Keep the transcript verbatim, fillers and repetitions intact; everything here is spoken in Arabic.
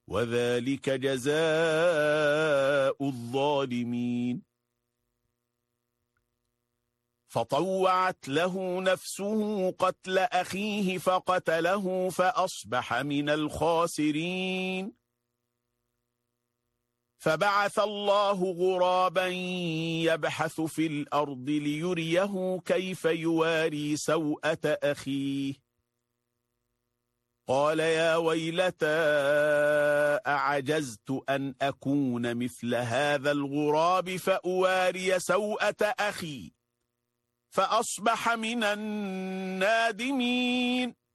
وذلك جزاء الظالمين. فطوعت له نفسه قتل أخيه فقتله فأصبح من الخاسرين. فبعث الله غرابا يبحث في الأرض ليريه كيف يواري سوءة أخيه. قال يا ويلتى أعجزت أن أكون مثل هذا الغراب فأواري سوءة أخي فأصبح من النادمين.